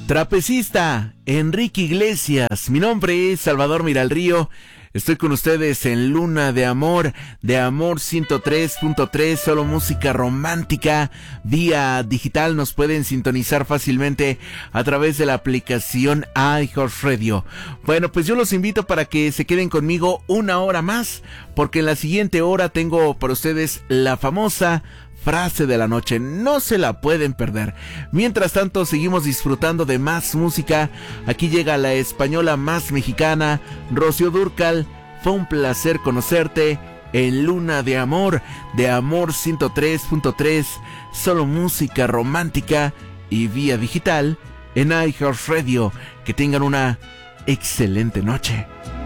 Trapecista, Enrique Iglesias. Mi nombre es Salvador Miralrío. Estoy con ustedes en Luna de Amor 103.3, solo música romántica. Vía digital nos pueden sintonizar fácilmente a través de la aplicación iHeartRadio. Bueno, pues yo los invito para que se queden conmigo una hora más, porque en la siguiente hora tengo para ustedes la famosa frase de la noche. No se la pueden perder. Mientras tanto, seguimos disfrutando de más música. Aquí llega la española más mexicana, Rocío Dúrcal. Fue un placer conocerte en Luna de Amor 103.3, solo música romántica y vía digital en iHeartRadio. Que tengan una excelente noche.